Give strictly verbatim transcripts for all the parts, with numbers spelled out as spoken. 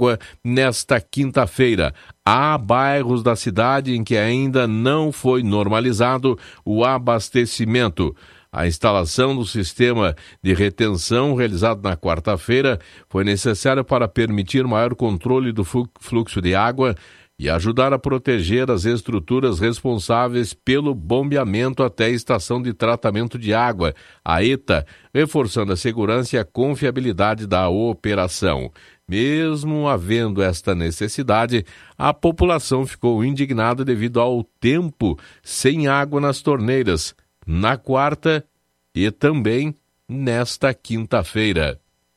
água nesta quinta-feira. Há bairros da cidade em que ainda não foi normalizado o abastecimento. A instalação do sistema de retenção realizado na quarta-feira foi necessária para permitir maior controle do fluxo de água e ajudar a proteger as estruturas responsáveis pelo bombeamento até a estação de tratamento de água, a ETA, reforçando a segurança e a confiabilidade da operação. Mesmo havendo esta necessidade, a população ficou indignada devido ao tempo sem água nas torneiras, na quarta e também nesta quinta-feira.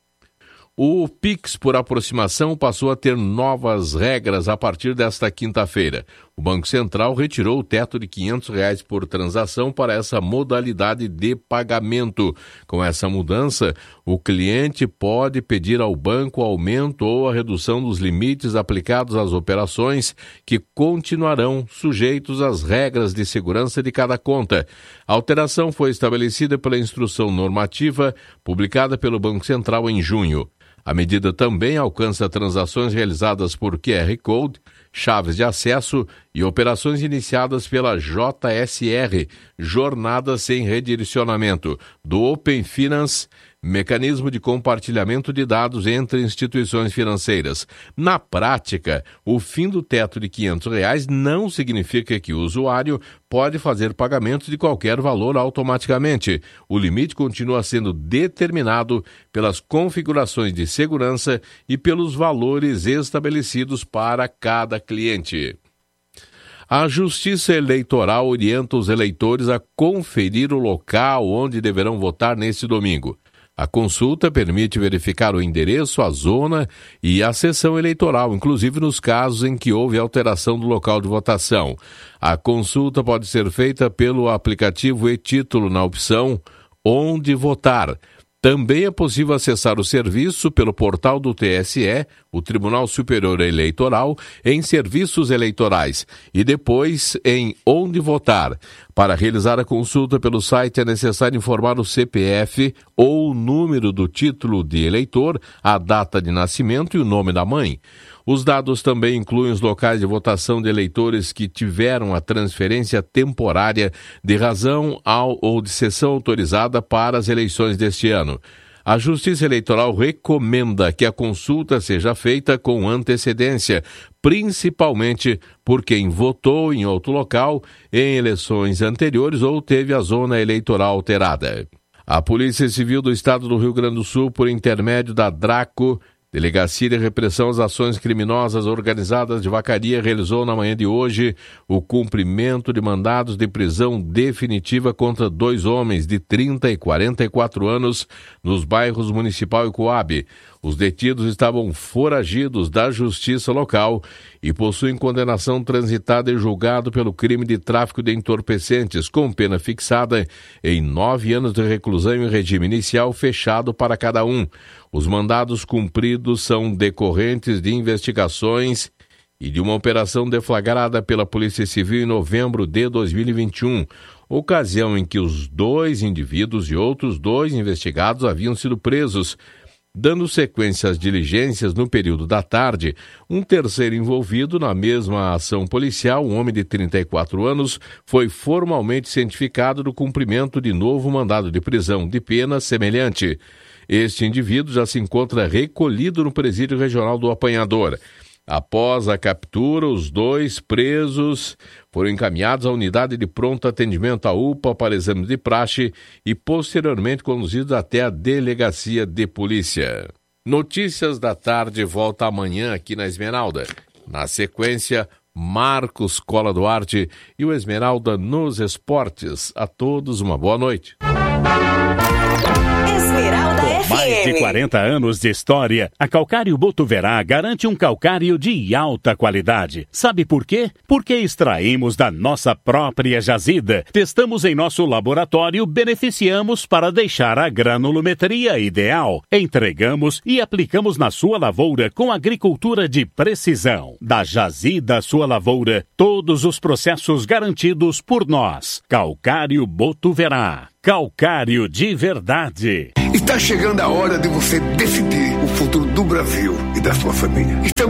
O Pix por aproximação passou a ter novas regras a partir desta quinta-feira. O Banco Central retirou o teto de quinhentos reais por transação para essa modalidade de pagamento. Com essa mudança, o cliente pode pedir ao banco aumento ou a redução dos limites aplicados às operações, que continuarão sujeitos às regras de segurança de cada conta. A alteração foi estabelecida pela instrução normativa publicada pelo Banco Central em junho. A medida também alcança transações realizadas por Q R Code, chaves de acesso e operações iniciadas pela J S R, Jornada Sem Redirecionamento, do Open Finance, mecanismo de compartilhamento de dados entre instituições financeiras. Na prática, o fim do teto de quinhentos reais não significa que o usuário pode fazer pagamentos de qualquer valor automaticamente. O limite continua sendo determinado pelas configurações de segurança e pelos valores estabelecidos para cada cliente. A Justiça Eleitoral orienta os eleitores a conferir o local onde deverão votar neste domingo. A consulta permite verificar o endereço, a zona e a sessão eleitoral, inclusive nos casos em que houve alteração do local de votação. A consulta pode ser feita pelo aplicativo e-Título na opção Onde Votar. Também é possível acessar o serviço pelo portal do T S E, o Tribunal Superior Eleitoral, em Serviços Eleitorais e depois em Onde Votar. Para realizar a consulta pelo site é necessário informar o C P F ou o número do título de eleitor, a data de nascimento e o nome da mãe. Os dados também incluem os locais de votação de eleitores que tiveram a transferência temporária de razão ao, ou de sessão autorizada para as eleições deste ano. A Justiça Eleitoral recomenda que a consulta seja feita com antecedência, principalmente por quem votou em outro local em eleições anteriores ou teve a zona eleitoral alterada. A Polícia Civil do Estado do Rio Grande do Sul, por intermédio da DRACO, Delegacia de Repressão às Ações Criminosas Organizadas de Vacaria, realizou na manhã de hoje o cumprimento de mandados de prisão definitiva contra dois homens de trinta e quarenta e quatro anos nos bairros Municipal e Coab. Os detidos estavam foragidos da justiça local e possuem condenação transitada e julgado pelo crime de tráfico de entorpecentes, com pena fixada em nove anos de reclusão em regime inicial fechado para cada um. Os mandados cumpridos são decorrentes de investigações e de uma operação deflagrada pela Polícia Civil em novembro de dois mil e vinte e um, ocasião em que os dois indivíduos e outros dois investigados haviam sido presos. Dando sequência às diligências no período da tarde, um terceiro envolvido na mesma ação policial, um homem de trinta e quatro anos, foi formalmente cientificado do cumprimento de novo mandado de prisão de pena semelhante. Este indivíduo já se encontra recolhido no presídio regional do Apanhador. Após a captura, os dois presos foram encaminhados à unidade de pronto atendimento, à U P A, para exame de praxe e posteriormente conduzidos até a delegacia de polícia. Notícias da Tarde volta amanhã aqui na Esmeralda. Na sequência, Marcos Cola Duarte e o Esmeralda nos Esportes. A todos uma boa noite. Mais de quarenta anos de história, a Calcário Botuverá garante um calcário de alta qualidade. Sabe por quê? Porque extraímos da nossa própria jazida, testamos em nosso laboratório, beneficiamos para deixar a granulometria ideal. Entregamos e aplicamos na sua lavoura com agricultura de precisão. Da jazida à sua lavoura, todos os processos garantidos por nós. Calcário Botuverá. Calcário de verdade. Está chegando a hora de você decidir o futuro do Brasil e da sua família. Está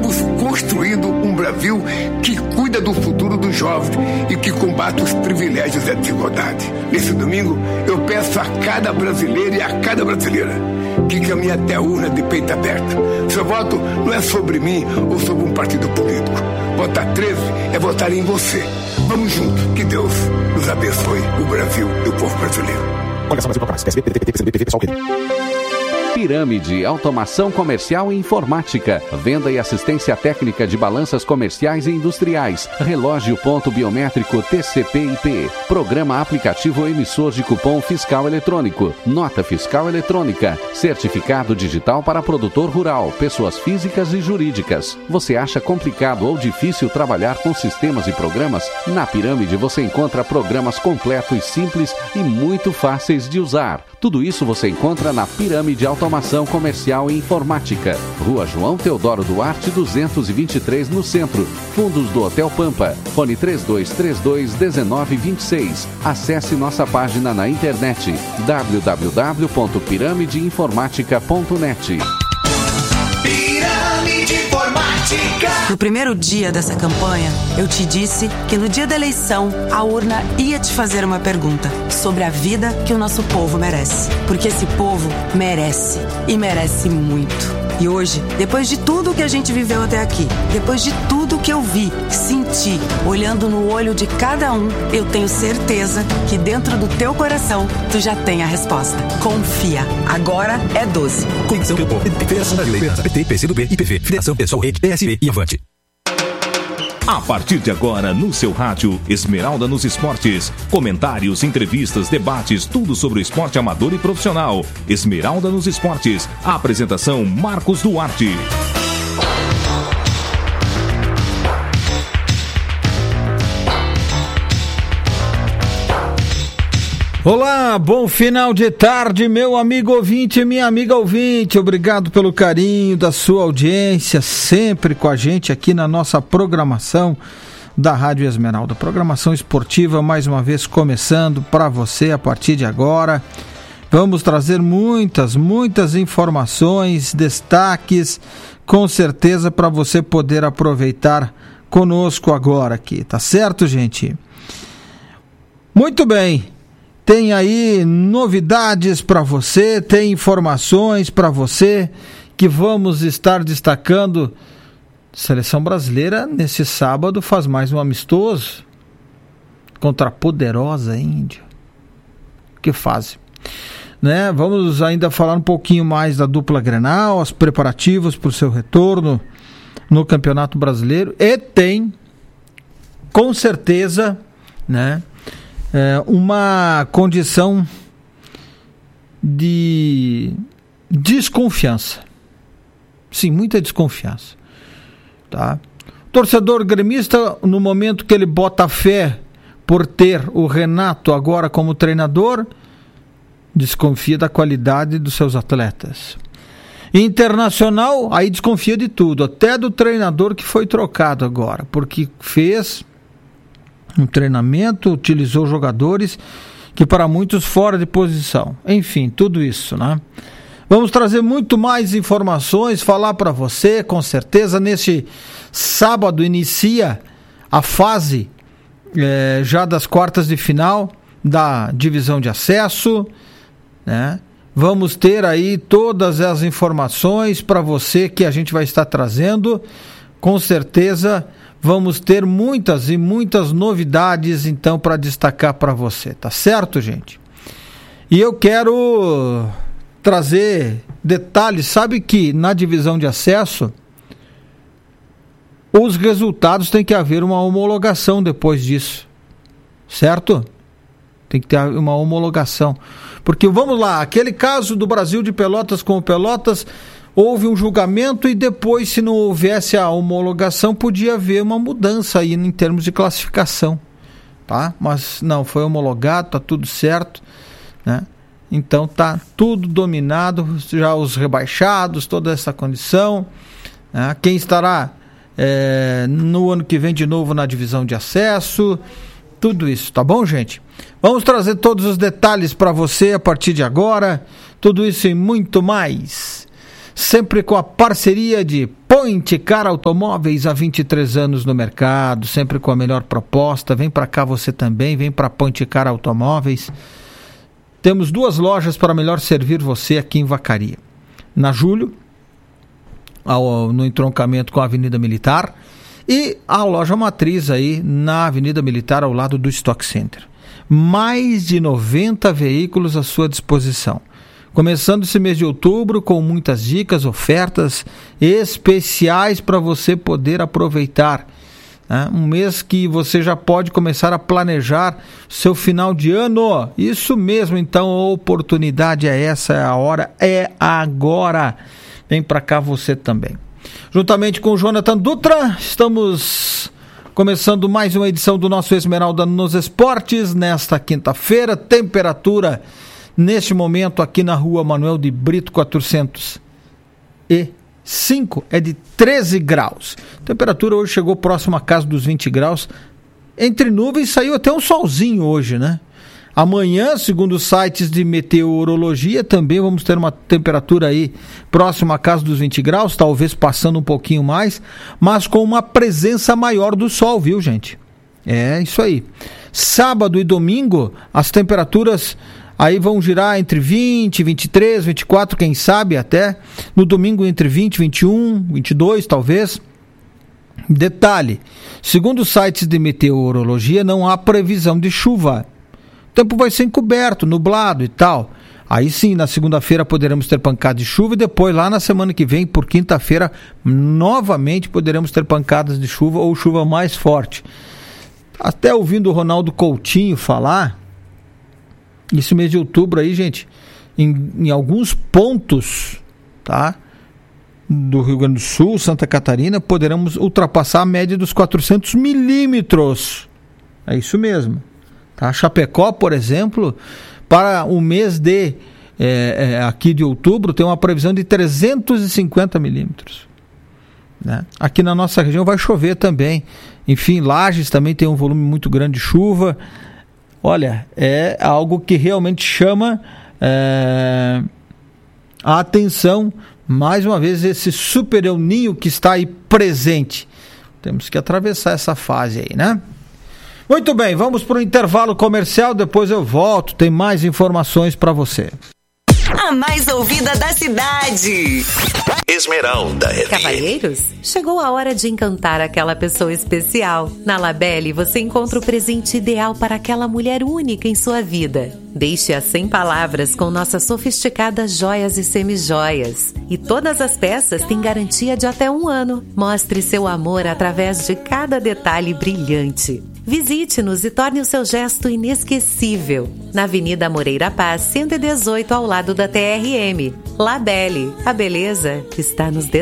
construindo um Brasil que cuida do futuro dos jovens e que combate os privilégios e a desigualdade. Nesse domingo, eu peço a cada brasileiro e a cada brasileira que caminhe até a urna de peito aberto. Seu voto não é sobre mim ou sobre um partido político. Votar treze é votar em você. Vamos juntos. Que Deus nos abençoe, o Brasil e o povo brasileiro. Coligação Brasil Proclamais. P S B, P D T, P T, P C B, P V, Pessoal Querido. Pirâmide, automação comercial e informática, venda e assistência técnica de balanças comerciais e industriais, relógio ponto biométrico T C P I P, programa aplicativo emissor de cupom fiscal eletrônico, nota fiscal eletrônica, certificado digital para produtor rural, pessoas físicas e jurídicas. Você acha complicado ou difícil trabalhar com sistemas e programas? Na Pirâmide você encontra programas completos, simples e muito fáceis de usar. Tudo isso você encontra na Pirâmide Automação Comercial e Informática. Rua João Teodoro Duarte, duzentos e vinte e três, no centro. Fundos do Hotel Pampa. Fone três dois três dois, um nove dois seis. Acesse nossa página na internet w w w ponto pirâmide informática ponto net. Pirâmide Informática. No primeiro dia dessa campanha, eu te disse que no dia da eleição, a urna ia te fazer uma pergunta sobre a vida que o nosso povo merece. Porque esse povo merece, e merece muito. E hoje, depois de tudo que a gente viveu até aqui, depois de tudo que eu vi, senti, olhando no olho de cada um, eu tenho certeza que dentro do teu coração, tu já tem a resposta. Confia. Agora é doze. Coligação pelo Povo. Federação Brasileira. P T, P C do B, I P V. Federação Pessoal Rede, P S B e Avante. A partir de agora, no seu rádio, Esmeralda nos Esportes. Comentários, entrevistas, debates, tudo sobre o esporte amador e profissional. Esmeralda nos Esportes. A apresentação, Marcos Duarte. Olá, bom final de tarde, meu amigo ouvinte e minha amiga ouvinte. Obrigado pelo carinho da sua audiência, sempre com a gente aqui na nossa programação da Rádio Esmeralda. Programação esportiva, mais uma vez começando para você a partir de agora. Vamos trazer muitas, muitas informações, destaques, com certeza para você poder aproveitar conosco agora aqui, tá certo, gente? Muito bem. Tem aí novidades para você, tem informações para você que vamos estar destacando. Seleção brasileira nesse sábado faz mais um amistoso contra a poderosa Índia. Que fase, né? Vamos ainda falar um pouquinho mais da dupla Grenal, os preparativos para o seu retorno no Campeonato Brasileiro, e tem, com certeza, né, É uma condição de desconfiança. Sim, muita desconfiança. Tá? Torcedor gremista, no momento que ele bota fé por ter o Renato agora como treinador, desconfia da qualidade dos seus atletas. Internacional, aí desconfia de tudo, até do treinador que foi trocado agora, porque fez um treinamento, utilizou jogadores que para muitos fora de posição. Enfim, tudo isso, né? Vamos trazer muito mais informações, falar para você, com certeza. Neste sábado inicia a fase é, já das quartas de final da divisão de acesso, né? Vamos ter aí todas as informações para você que a gente vai estar trazendo, com certeza. Vamos ter muitas e muitas novidades, então, para destacar para você, tá certo, gente? E eu quero trazer detalhes. Sabe que na divisão de acesso, os resultados tem que haver uma homologação depois disso, certo? Tem que ter uma homologação. Porque, vamos lá, aquele caso do Brasil de Pelotas com o Pelotas, houve um julgamento e depois, se não houvesse a homologação, podia haver uma mudança aí em termos de classificação, tá? Mas não, foi homologado, tá tudo certo, né? Então tá tudo dominado, já os rebaixados, toda essa condição, né? Quem estará é, no ano que vem de novo na divisão de acesso, tudo isso, tá bom, gente? Vamos trazer todos os detalhes para você a partir de agora, tudo isso e muito mais. sempre com a parceria de Ponte Car Automóveis, há vinte e três anos no mercado, sempre com a melhor proposta. Vem para cá você também, vem para Ponte Car Automóveis. Temos duas lojas para melhor servir você aqui em Vacaria. Na Júlio, ao, no entroncamento com a Avenida Militar, e a loja matriz aí na Avenida Militar, ao lado do Stock Center. Mais de noventa veículos à sua disposição. Começando esse mês de outubro com muitas dicas, ofertas especiais para você poder aproveitar. Né? Um mês que você já pode começar a planejar seu final de ano. Isso mesmo, então a oportunidade é essa, a hora é agora. Vem para cá você também. Juntamente com o Jonathan Dutra, estamos começando mais uma edição do nosso Esmeralda nos Esportes nesta quinta-feira. Temperatura neste momento aqui na rua Manuel de Brito quatrocentos e cinco é de treze graus. A temperatura hoje chegou próximo à casa dos vinte graus. Entre nuvens saiu até um solzinho hoje, né? Amanhã, segundo os sites de meteorologia, também vamos ter uma temperatura aí próxima à casa dos vinte graus, talvez passando um pouquinho mais, mas com uma presença maior do sol, viu, gente? É isso aí. Sábado e domingo, as temperaturas aí vão girar entre vinte, vinte e três, vinte e quatro, quem sabe até. No domingo entre vinte, vinte e um, vinte e dois talvez. Detalhe, segundo os sites de meteorologia, não há previsão de chuva. O tempo vai ser encoberto, nublado e tal. Aí sim, na segunda-feira poderemos ter pancada de chuva e depois lá na semana que vem, por quinta-feira, novamente poderemos ter pancadas de chuva ou chuva mais forte. Até ouvindo o Ronaldo Coutinho falar, esse mês de outubro aí, gente, em, em alguns pontos, tá, do Rio Grande do Sul, Santa Catarina, poderemos ultrapassar a média dos quatrocentos milímetros. É isso mesmo. Tá? Chapecó, por exemplo, para o mês de é, é, aqui de outubro, tem uma previsão de trezentos e cinquenta milímetros. Né? Aqui na nossa região vai chover também. Enfim, Lages também tem um volume muito grande de chuva. Olha, é algo que realmente chama é, a atenção. Mais uma vez, esse super El Ninho que está aí presente. Temos que atravessar essa fase aí, né? Muito bem, vamos para o intervalo comercial, depois eu volto, tem mais informações para você. A mais ouvida da cidade. Esmeralda F M. Cavalheiros, chegou a hora de encantar aquela pessoa especial. Na Labelle você encontra o presente ideal para aquela mulher única em sua vida. Deixe-a sem palavras com nossas sofisticadas joias e semijoias. E todas as peças têm garantia de até um ano. Mostre seu amor através de cada detalhe brilhante. Visite-nos e torne o seu gesto inesquecível. Na Avenida Moreira Paz, cento e dezoito, ao lado da T R M. Labelle, a beleza está nos detalhes.